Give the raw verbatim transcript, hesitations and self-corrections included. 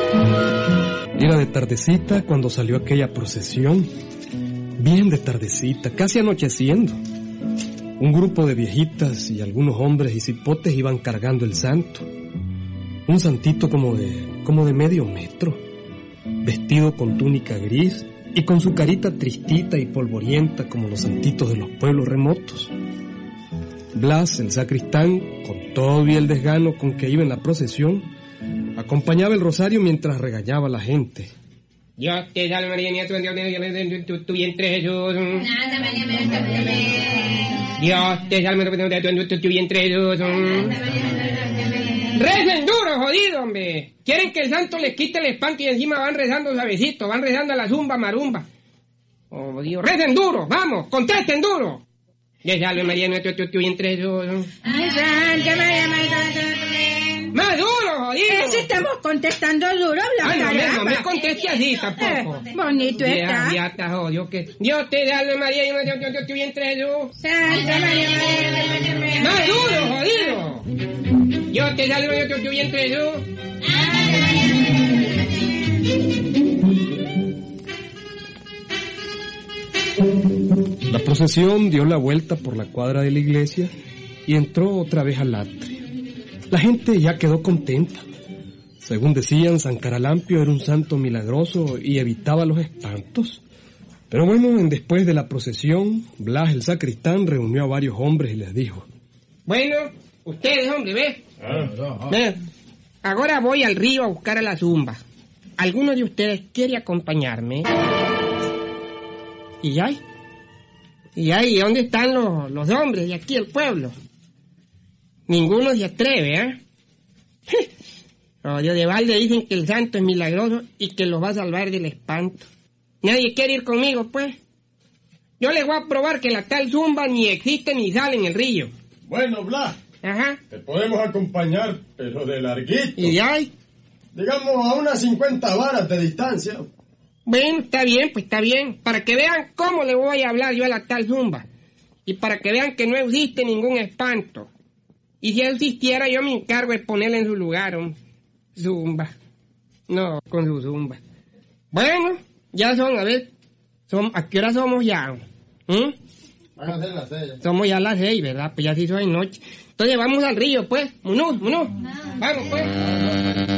Era de tardecita cuando salió aquella procesión. Bien de tardecita, casi anocheciendo. Un grupo de viejitas y algunos hombres y cipotes iban cargando el santo. Un santito como de, como de medio metro, vestido con túnica gris y con su carita tristita y polvorienta como los santitos de los pueblos remotos. Blas, el sacristán, con todo y el desgano con que iba en la procesión, acompañaba el rosario mientras regañaba a la gente. Dios te salve María, tu, tu vientre Jesús. Dios te salve, tu vientre Jesús. Recen duro, jodido, hombre. Quieren que el santo les quite el espanto y encima van rezando suavecito, van rezando a la zumba marumba. Oh, Dios, recen duro, vamos, contesten duro. Dios salve María, tu, tu, tu vientre Jesús. Ay, Santa María, más duro, jodido. Eso estamos contestando duro, Blas. Ay, no, no, no me conteste así tampoco. Eh, bonito está. Ya está, jodido, que Dios te salve María, tu, tu, tu vientre Jesús. Santa María, María, más duro, jodido. Dios te salve, tu, tu vientre Jesús. La procesión dio la vuelta por la cuadra de la iglesia y entró otra vez al atrio. La gente ya quedó contenta. Según decían, San Caralampio era un santo milagroso y evitaba los espantos. Pero bueno, después de la procesión, Blas el sacristán reunió a varios hombres y les dijo: bueno, ustedes, hombre, ¿ves? Ah, ¿Ve? Ahora voy al río a buscar a la zumba. ¿Alguno de ustedes quiere acompañarme? ¿Y ahí? ¿Y ahí? ¿Dónde están los, los hombres de aquí, el pueblo? Ninguno se atreve, ¿eh? Odio de balde dicen que el santo es milagroso y que los va a salvar del espanto. ¿Nadie quiere ir conmigo, pues? Yo les voy a probar que la tal zumba ni existe ni sale en el río. Bueno, Blas. Ajá. Te podemos acompañar, pero de larguito. ¿Y ahí? Digamos a unas cincuenta varas de distancia. Bueno, está bien, pues está bien. Para que vean cómo le voy a hablar yo a la tal zumba. Y para que vean que no existe ningún espanto. Y si existiera, yo me encargo de ponerle en su lugar un zumba. No, con su zumba. Bueno, ya son, a ver, son, ¿a qué hora somos ya? ¿Mm? Van a ser las seis. Somos ya las seis, ¿verdad? Pues ya sí son noche. Entonces vamos al río, pues. Munú, munú. Vamos, pues.